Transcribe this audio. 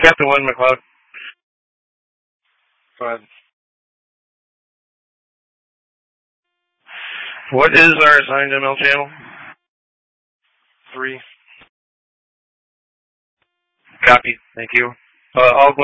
Captain 1, McLeod. Go ahead. What is our assigned ML channel? 3. Copy. Thank you. All